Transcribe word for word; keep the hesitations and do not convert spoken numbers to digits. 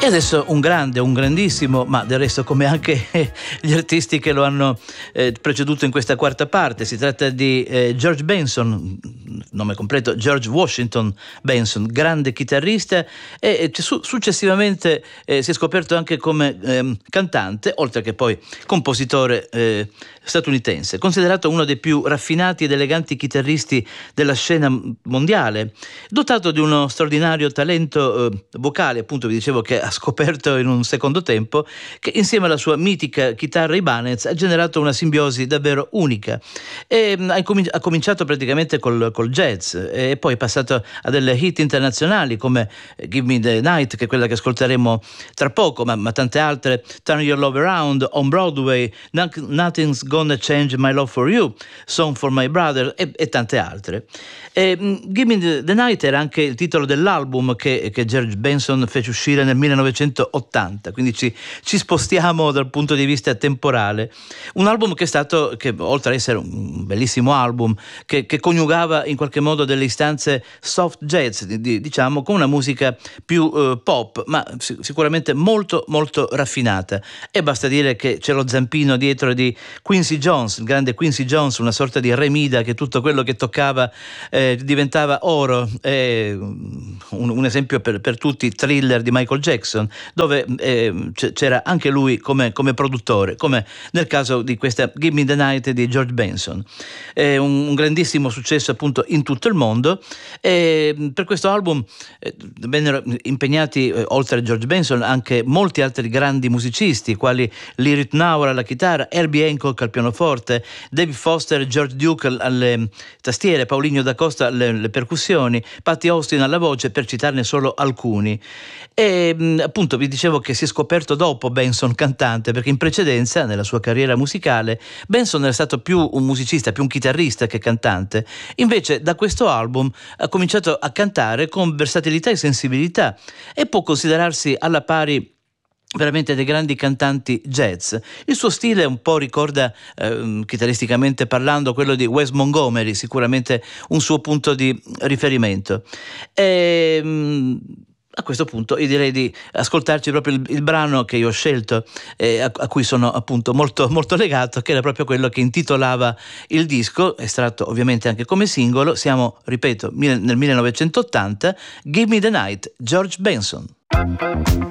adesso un grande, un grandissimo, ma del resto come anche gli artisti che lo hanno eh, preceduto in questa quarta parte, si tratta di eh, George Benson, nome completo George Washington Benson, grande chitarrista e, e su- successivamente eh, si è scoperto anche come eh, cantante, oltre che poi compositore eh, statunitense, considerato uno dei più raffinati ed eleganti chitarristi della scena mondiale, dotato di uno straordinario talento eh, vocale, appunto vi dicevo che ha scoperto in un secondo tempo, che insieme alla sua mitica chitarra Ibanez ha generato una simbiosi davvero unica. E, mh, ha, incomin- ha cominciato praticamente col, col jazz e poi è passato a delle hit internazionali come Give Me the Night, che è quella che ascolteremo tra poco, ma, ma tante altre, Turn Your Love Around, On Broadway, Nothing's Gonna Change My Love for You, Song for My Brother e, e tante altre. E, mh, Give Me the, the Night era anche il titolo dell'album che, che George Benson fece uscire nel millenovecentottanta, quindi ci, ci spostiamo dal punto di vista temporale. Un album che è stato, che oltre ad essere un bellissimo album, che, che coniugava in qualche modo delle istanze soft jazz, di, diciamo, con una musica più eh, pop, ma sicuramente molto molto raffinata. E basta dire che c'è lo zampino dietro di Quincy Jones, il grande Quincy Jones, una sorta di Remida che tutto quello che toccava eh, diventava oro. Eh, un, un esempio per, per tutti, Thriller di Michael Jackson, dove eh, c'era anche lui come, come produttore, come nel caso di questa Give Me the Night di George Benson. È un, un grandissimo successo appunto in tutto il mondo, e per questo album eh, vennero impegnati eh, oltre a George Benson anche molti altri grandi musicisti, quali Lee Ritenour alla chitarra, Herbie Hancock al pianoforte, David Foster e George Duke alle tastiere, Paulinho da Costa alle, alle percussioni, Patty Austin alla voce, per citarne solo alcuni. E appunto vi dicevo che si è scoperto dopo Benson cantante, perché in precedenza nella sua carriera musicale Benson era stato più un musicista, più un chitarrista che cantante. Invece da questo album ha cominciato a cantare con versatilità e sensibilità e può considerarsi alla pari veramente dei grandi cantanti jazz. Il suo stile un po' ricorda eh, chitarristicamente parlando quello di Wes Montgomery, sicuramente un suo punto di riferimento. E, mh, a questo punto io direi di ascoltarci proprio il, il brano che io ho scelto, eh, a, a cui sono appunto molto, molto legato, che era proprio quello che intitolava il disco, estratto ovviamente anche come singolo. Siamo, ripeto, nel millenovecentottanta, Give Me the Night, George Benson.